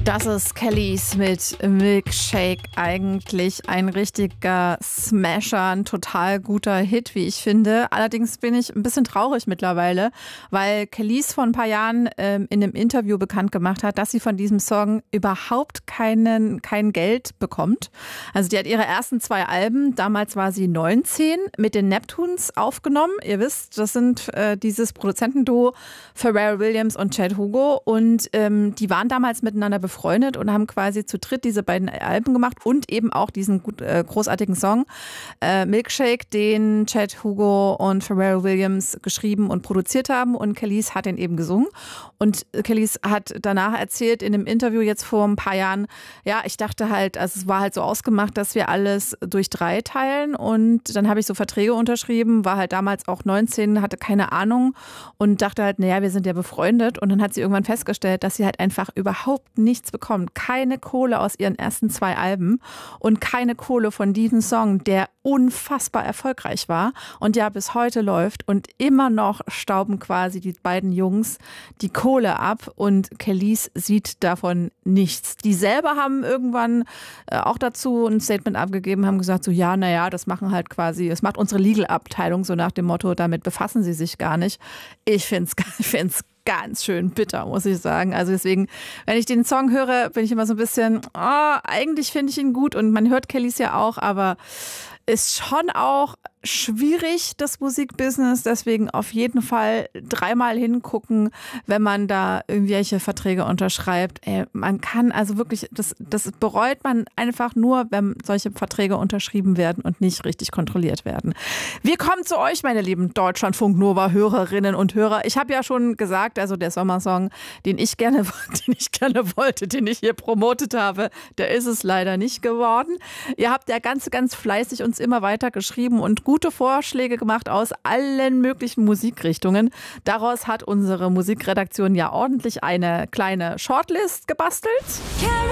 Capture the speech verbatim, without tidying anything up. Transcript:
Das ist Kellys mit Milkshake, eigentlich ein richtiger Smasher, ein total guter Hit, wie ich finde. Allerdings bin ich ein bisschen traurig mittlerweile, weil Kellys vor ein paar Jahren ähm, in einem Interview bekannt gemacht hat, dass sie von diesem Song überhaupt keinen, kein Geld bekommt. Also die hat ihre ersten zwei Alben, damals war sie neunzehn, mit den Neptunes aufgenommen. Ihr wisst, das sind äh, dieses Produzentenduo Pharrell Williams und Chad Hugo, und ähm, die waren damals miteinander befreundet und haben quasi zu dritt diese beiden Alben gemacht und eben auch diesen gut, äh, großartigen Song äh, Milkshake, den Chad Hugo und Pharrell Williams geschrieben und produziert haben, und Kelis hat den eben gesungen. Und Kelis hat danach erzählt in einem Interview jetzt vor ein paar Jahren, ja, ich dachte halt, also es war halt so ausgemacht, dass wir alles durch drei teilen, und dann habe ich so Verträge unterschrieben, war halt damals auch neunzehn, hatte keine Ahnung und dachte halt, naja, wir sind ja befreundet, und dann hat sie irgendwann festgestellt, dass sie halt einfach überhaupt nichts bekommt. Keine Kohle aus ihren ersten zwei Alben und keine Kohle von diesem Song, der unfassbar erfolgreich war und ja bis heute läuft, und immer noch stauben quasi die beiden Jungs die Kohle ab, und Kelis sieht davon nichts. Die selber haben irgendwann äh, auch dazu ein Statement abgegeben, haben gesagt so, ja, naja, das machen halt quasi, das macht unsere Legal-Abteilung, so nach dem Motto, damit befassen sie sich gar nicht. Ich finde es ich find's ganz schön bitter, muss ich sagen. Also deswegen, wenn ich den Song höre, bin ich immer so ein bisschen, oh, eigentlich finde ich ihn gut, und man hört Kellys ja auch, aber ist schon auch schwierig, das Musikbusiness. Deswegen auf jeden Fall dreimal hingucken, wenn man da irgendwelche Verträge unterschreibt. Ey, man kann also wirklich, das, das bereut man einfach nur, wenn solche Verträge unterschrieben werden und nicht richtig kontrolliert werden. Wir kommen zu euch, meine lieben Deutschlandfunk-Nova-Hörerinnen und Hörer. Ich habe ja schon gesagt, also der Sommersong, den ich gerne, den ich gerne wollte, den ich hier promotet habe, der ist es leider nicht geworden. Ihr habt ja ganz, ganz fleißig uns immer weiter geschrieben und gute Vorschläge gemacht aus allen möglichen Musikrichtungen. Daraus hat unsere Musikredaktion ja ordentlich eine kleine Shortlist gebastelt.